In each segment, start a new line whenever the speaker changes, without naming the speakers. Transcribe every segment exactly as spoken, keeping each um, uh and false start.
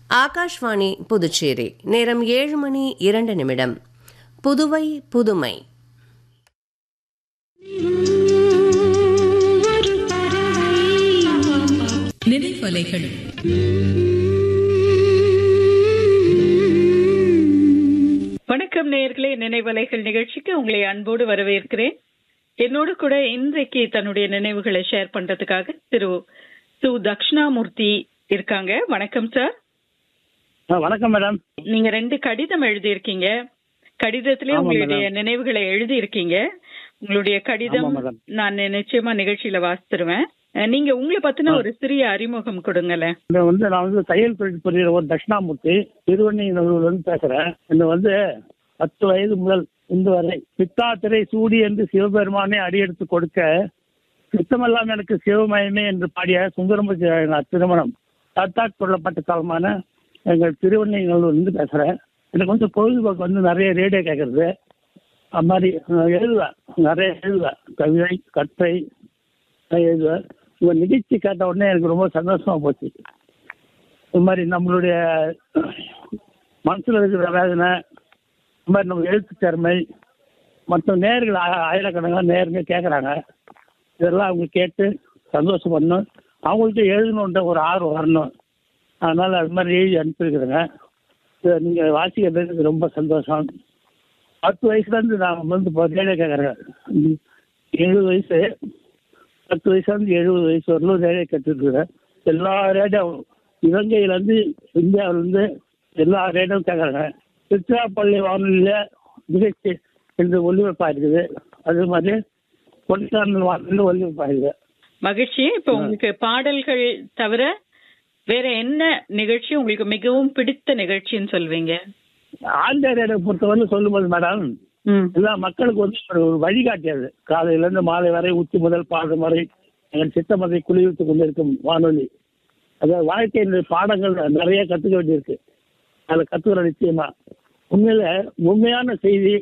ஆகாஷ்வாணி புதுச்சேரி. நேரம் ஏழு மணி இரண்டு நிமிடம். புதுவை புதுமை.
நினைவலைகள். வணக்கம் நேயர்களே, நினைவலைகள் நிகழ்ச்சிக்கு உங்களை அன்போடு வரவேற்கிறேன். என்னோடு கூட இன்றைக்கு தன்னுடைய நினைவுகளை ஷேர் பண்றதுக்காக திரு சு தட்சிணாமூர்த்தி இருக்காங்க. வணக்கம் சார்.
வணக்கம் மேடம்.
நீங்க ரெண்டு கடிதம் எழுதியிருக்கீங்க. கடிதத்திலே உங்களுடைய நினைவுகளை எழுதியிருக்கீங்க. உங்களுடைய கடிதம் நான் நிச்சயமா நிகழ்ச்சியில வாசித்துருவேன். நீங்க உங்களை பத்தின ஒரு சிறிய அறிமுகம் கொடுங்களேன்.
வந்து நான் வந்து தையல் தொழில் புரியுற ஒரு தட்சிணாமூர்த்தி திருவண்ணூர்ல இருந்து பேசுறேன். என்ன வந்து பத்து வயது முதல் இன்று வரை பித்தாத்திரை சூடி என்று சிவபெருமானே அடியெடுத்து கொடுக்க சித்தமெல்லாம் எனக்கு சிவமயமே என்று பாடிய சுந்தரமூர்த்தி திருமணம் தத்தாட் கொள்ளப்பட்ட தலமான எங்கள் திருவண்ணூர்ல இருந்து பேசுறேன். எனக்கு வந்து பொழுதுபோக்கு வந்து நிறைய ரேடியோ கேட்கறது, அது மாதிரி எழுதுவேன், நிறைய எழுதுவேன், கவிதை கட்டுரை எழுதுவேன். உங்கள் நிகழ்ச்சி கேட்ட உடனே எனக்கு ரொம்ப சந்தோஷமா போச்சு. இது மாதிரி நம்மளுடைய மனசில் இருக்கிற வேதனை, இது மாதிரி நம்ம எழுத்து திறமை மற்ற நேர்கள் ஆயிரக்கணக்கான நேருங்க கேட்குறாங்க. இதெல்லாம் அவங்க கேட்டு சந்தோஷப்படணும், அவங்கள்ட்ட எழுதணுன்ற ஒரு ஆர்வம் வரணும். அதனால் அது மாதிரி எழுதி அனுப்பியிருக்கிறேங்க. நீங்கள் வாசிக்கிறதுக்கு ரொம்ப சந்தோஷம். பத்து வயசுலேருந்து நான் வந்து இப்போ ரேடியோ கேட்குறேன். எழுபது வயசு பத்து வயசுலேருந்து எழுபது வயசு வரலும் ரேடியோ கேட்டுருக்குறேன். எல்லா ரேடியோ இலங்கையிலேருந்து இந்தியாவிலேருந்து எல்லா ரேடியோவும் கேட்குறாங்க. திருச்சிராப்பள்ளி வானொலியில் நிகழ்ச்சி என்று ஒலிபரப்பாக இருக்குது. அது மாதிரி கொடைக்கானல் வானொலியில் ஒலிபரப்பாக இருக்குது.
மகிழ்ச்சி. இப்போ உங்களுக்கு பாடல்கள் தவிர வேற என்ன நிகழ்ச்சி உங்களுக்கு மிகவும் பிடித்த நிகழ்ச்சின்னு சொல்வீங்க?
ஆல் ரேடியோ பொறுத்தவரை சொல்லும்போது மேடம், எல்லா மக்களுக்கு வந்து ஒரு வழிகாட்டியது. காலையிலேருந்து மாலை வரை உச்சி முதல் பாடம் வரை எங்கள் சித்தமதை குளிர்வித்துக் கொண்டிருக்கும் வானொலி. அதாவது வாழ்க்கையின் பாடங்கள் நிறைய கற்றுக்க வேண்டியிருக்கு. அதில் கற்றுக்கிற நிச்சயமா உண்மையில உண்மையான செய்தி,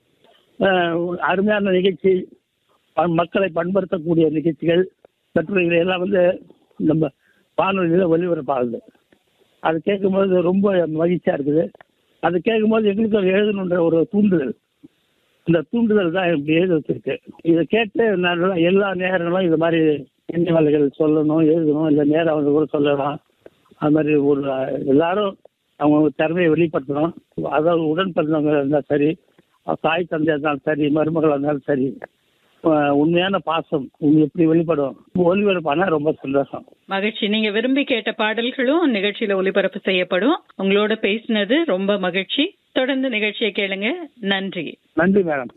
அருமையான நிகழ்ச்சி, மக்களை பண்படுத்தக்கூடிய நிகழ்ச்சிகள், கட்டுரைகள் எல்லாம் வந்து நம்ம வானொலியில் ஒலிபரப்பாகுது. அது கேட்கும்போது ரொம்ப மகிழ்ச்சியாக இருக்குது. அது கேட்கும்போது எங்களுக்கு எழுதணுன்ற ஒரு தூண்டுதல், இந்த தூண்டுதல் தான் இப்படி எழுத வச்சிருக்கு. இதை கேட்டு நான் எல்லா நேரங்களும் இது மாதிரி நினைவலைகள் சொல்லணும், எழுதணும், இல்லை நேரம் அவங்க கூட சொல்லலாம். அது மாதிரி ஒரு எல்லாரும் அவங்க திறமையை வெளிப்படுத்தணும். அதாவது உடன் பிறந்தவங்க இருந்தாலும் சரி, தாய் தந்தையாக இருந்தாலும் சரி, மருமகளாக இருந்தாலும் சரி, உண்மையான பாசம் எப்படி வெளிப்படும் ஒலிபரப்பானா ரொம்ப சந்தோஷம்.
மகிழ்ச்சி. நீங்க விரும்பி கேட்ட பாடல்களும் நிகழ்ச்சியில ஒலிபரப்பு செய்யப்படும். உங்களோட பேசினது ரொம்ப மகிழ்ச்சி. தொடர்ந்து நிகழ்ச்சியை கேளுங்க. நன்றி.
நன்றி மேடம்.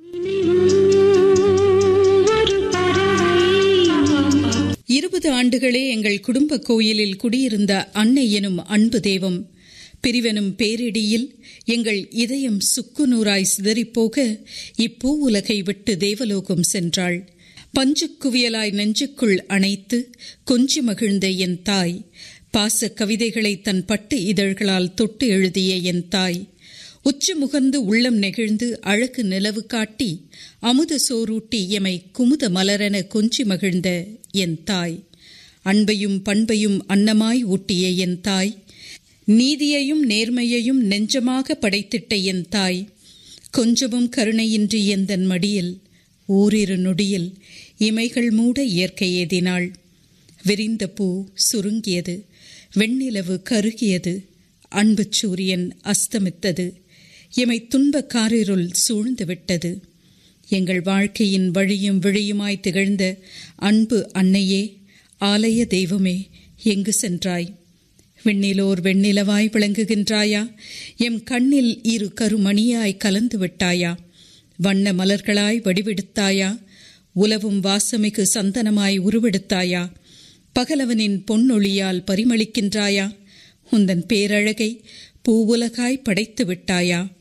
இருபது ஆண்டுகளே எங்கள் குடும்ப கோயிலில் குடியிருந்த அன்னை எனும் அன்பு தெய்வம் பிரிவெனும் பேரிடியில் எங்கள் இதயம் சுக்குநூறாய் சிதறிப்போக இப்பூ உலகை விட்டு தேவலோகம் சென்றாள். பஞ்சு குவியலாய் நெஞ்சுக்குள் அணைத்து கொஞ்சி மகிழ்ந்த என் தாய், பாச கவிதைகளை தன் பட்டு இதழ்களால் தொட்டு எழுதிய என் தாய், உச்சி முகர்ந்து உள்ளம் நெகிழ்ந்து அழகு நிலவு காட்டி அமுத சோரூட்டி எமை குமுத மலரென கொஞ்சி மகிழ்ந்த என் தாய், அன்பையும் பண்பையும் அன்னமாய் ஊட்டிய என் தாய், நீதியையும் நேர்மையையும் நெஞ்சமாக படைத்திட்ட என் தாய், கொஞ்சமும் கருணையின்றி எந்தன் மடியில் ஓரிரு நொடியில் இமைகள் மூட இயற்கை ஏதினாள். விரிந்த பூ சுருங்கியது, வெண்ணிலவு கருகியது, அன்பு சூரியன் அஸ்தமித்தது, எமை துன்ப காரிருள் சூழ்ந்து விட்டது. எங்கள் வாழ்க்கையின் வழியும் விழியுமாய் திகழ்ந்த அன்பு அன்னையே, ஆலய தெய்வமே, எங்கு சென்றாய்? விண்ணிலோர் வெண்ணிலவாய் விளங்குகின்றாயா? எம் கண்ணில் இரு கருமணியாய் கலந்து விட்டாயா? வண்ண மலர்களாய் வடிவெடுத்தாயா? உலவும் வாசமிகு சந்தனமாய் உருவெடுத்தாயா? பகலவனின் பொன்னொழியால் பரிமளிக்கின்றாயா? உந்தன் பேரழகை பூவுலகாய் படைத்து விட்டாயா?